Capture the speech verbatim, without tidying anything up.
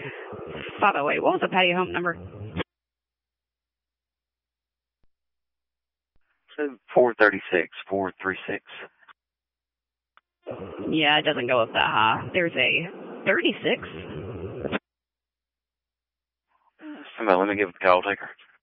five oh eight. What was the patio home number? four thirty-six, four thirty-six. Yeah, it doesn't go up that high. There's a thirty-six. Somebody, let me give it the call taker.